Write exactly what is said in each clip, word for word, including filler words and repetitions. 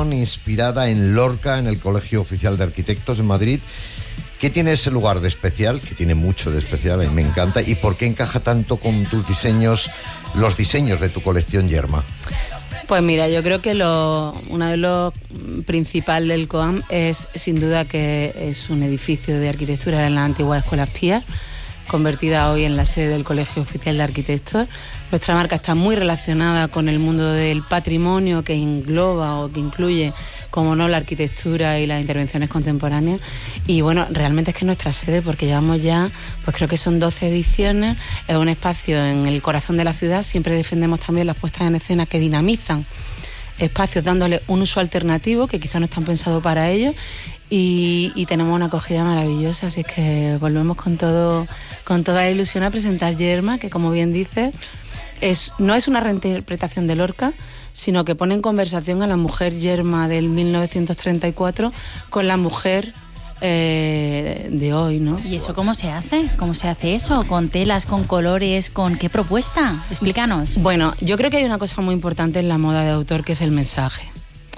colección inspirada en Lorca, en el Colegio Oficial de Arquitectos en Madrid. ¿Qué tiene ese lugar de especial? Que tiene mucho de especial, a mí me encanta. ¿Y por qué encaja tanto con tus diseños, los diseños de tu colección, Yerma? Pues mira, yo creo que lo, uno de los principales del COAM es sin duda que es un edificio de arquitectura en la antigua Escuela Pías, convertida hoy en la sede del Colegio Oficial de Arquitectos. Nuestra marca está muy relacionada con el mundo del patrimonio, que engloba o que incluye, como no, la arquitectura y las intervenciones contemporáneas. Y bueno, realmente es que nuestra sede, porque llevamos ya, pues creo que son doce ediciones, es un espacio en el corazón de la ciudad. Siempre defendemos también las puestas en escena que dinamizan espacios, dándole un uso alternativo que quizás no están pensados para ellos. Y, y tenemos una acogida maravillosa, así es que volvemos con todo, con toda la ilusión a presentar Yerma, que como bien dices, es, no es una reinterpretación de Lorca, sino que pone en conversación a la mujer Yerma del mil novecientos treinta y cuatro con la mujer eh, de hoy, ¿no? ¿Y eso cómo se hace? ¿Cómo se hace eso? ¿Con telas, con colores, con qué propuesta? Explícanos. Bueno, yo creo que hay una cosa muy importante en la moda de autor, que es el mensaje.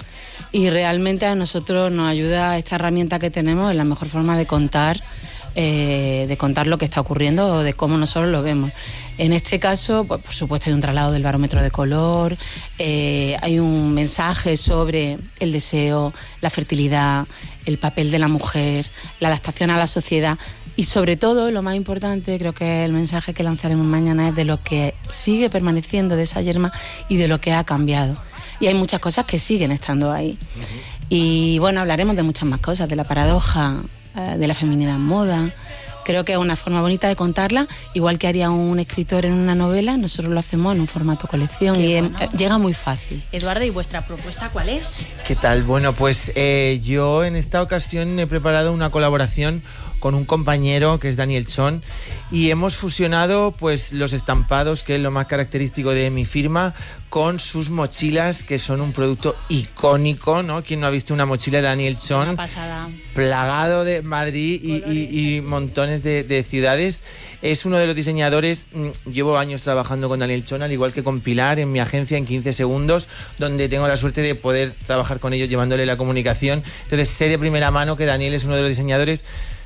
Y realmente a nosotros nos ayuda esta herramienta que tenemos, en la mejor forma de contar, eh, de contar lo que está ocurriendo o de cómo nosotros lo vemos. En este caso, pues, por supuesto, hay un traslado del barómetro de color, eh, hay un mensaje sobre el deseo, la fertilidad, el papel de la mujer, la adaptación a la sociedad. Y sobre todo, lo más importante, creo que el mensaje que lanzaremos mañana es de lo que sigue permaneciendo de esa Yerma y de lo que ha cambiado. Y hay muchas cosas que siguen estando ahí. Uh-huh. Y bueno, hablaremos de muchas más cosas, de la paradoja, eh, de la feminidad en moda. Creo que es una forma bonita de contarla, igual que haría un escritor en una novela, nosotros lo hacemos en un formato colección. Qué y bueno. eh, llega muy fácil. Eduardo, ¿y vuestra propuesta cuál es? ¿Qué tal? Bueno, pues eh, yo en esta ocasión he preparado una colaboración con un compañero que es Daniel Chon y hemos fusionado pues los estampados, que es lo más característico de mi firma, con sus mochilas, que son un producto icónico, ¿no? ¿Quién no ha visto una mochila de Daniel Chon? Una pasada. Plagado de Madrid y, y, y montones de, de ciudades. Es uno de los diseñadores, llevo años trabajando con Daniel Chon, al igual que con Pilar, en mi agencia, en quince segundos, donde tengo la suerte de poder trabajar con ellos llevándole la comunicación. Entonces sé de primera mano que Daniel es uno de los diseñadores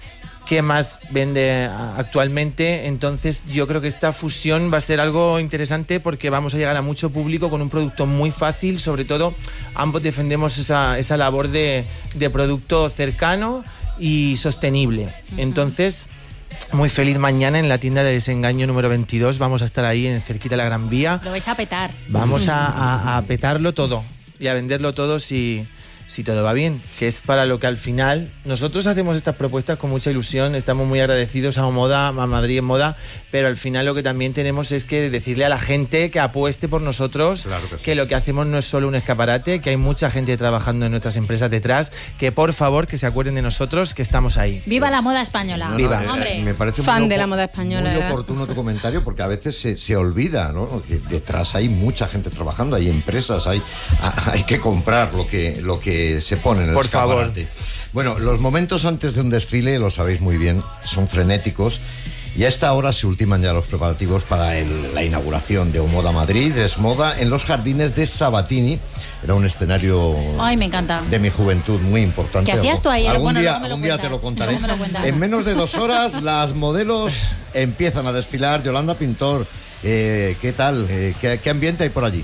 que más vende actualmente. Entonces yo creo que esta fusión va a ser algo interesante porque vamos a llegar a mucho público con un producto muy fácil. Sobre todo ambos defendemos esa, esa labor de, de producto cercano y sostenible. Uh-huh. Entonces, muy feliz mañana en la tienda de Desengaño número veintidós. Vamos a estar ahí en cerquita de la Gran Vía. Lo vais a petar. Vamos a, a, a petarlo todo y a venderlo todo si... si todo va bien, que es para lo que al final nosotros hacemos estas propuestas con mucha ilusión, estamos muy agradecidos a Moda, a Madrid en Moda, pero al final lo que también tenemos es que decirle a la gente que apueste por nosotros, claro que, sí. que lo que hacemos no es solo un escaparate, que hay mucha gente trabajando en nuestras empresas detrás, que por favor que se acuerden de nosotros, que estamos ahí. ¡Viva la moda española! No, no, ¡Viva! Eh, Hombre. Me parece fan muy de la moda española. Muy ¿verdad? oportuno tu comentario, porque a veces se, se olvida, ¿no? Que detrás hay mucha gente trabajando, hay empresas, hay, hay que comprar lo que, lo que se pone en el Por favor. Bueno, los momentos antes de un desfile, lo sabéis muy bien, son frenéticos y a esta hora se ultiman ya los preparativos para el, la inauguración de Omoda Madrid, Desmoda, en los jardines de Sabatini. Era un escenario Ay, me encanta. de mi juventud muy importante. ¿Qué hacías tú ahí? Algún bueno, día, no me lo algún día te lo contaré. No me lo cuentas. En menos de dos horas las modelos empiezan a desfilar. Yolanda Pintor, eh, ¿qué tal? Eh, ¿qué, ¿Qué ambiente hay por allí?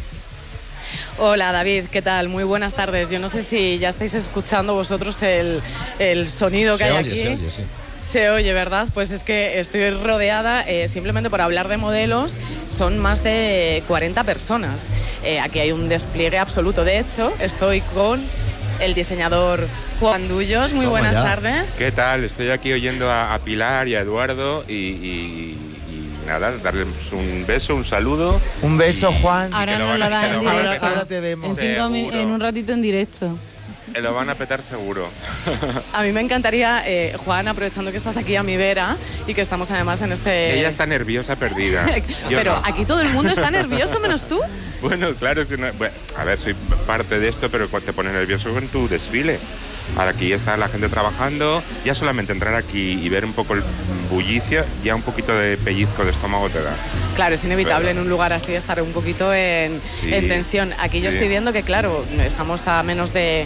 Hola David, ¿qué tal? Muy buenas tardes. Yo no sé si ya estáis escuchando vosotros el, el sonido que se hay oye, aquí. Se oye, sí. Se oye, ¿verdad? Pues es que estoy rodeada, eh, simplemente por hablar de modelos, son más de cuarenta personas. Eh, aquí hay un despliegue absoluto. De hecho, estoy con el diseñador Juan Dullos. Muy buenas ya. tardes. ¿Qué tal? Estoy aquí oyendo a, a Pilar y a Eduardo y... y... nada, darles un beso, un saludo. Un beso, y, Juan. Ahora no lo da en directo. Ahora te vemos. En, cinco min- en un ratito en directo. Eh, lo van a petar seguro. A mí me encantaría, eh, Juan, aprovechando que estás aquí a mi vera y que estamos además en este... Ella está nerviosa, perdida. Pero no. Aquí todo el mundo está nervioso, menos tú. Bueno, claro, es que no, bueno, a ver, soy parte de esto, pero te pones nervioso con tu desfile. Ahora aquí está la gente trabajando, ya solamente entrar aquí y ver un poco el bullicio, ya un poquito de pellizco de estómago te da. Claro, es inevitable Pero, en un lugar así estar un poquito en, sí, en tensión. Aquí yo sí. estoy viendo que, claro, estamos a menos de,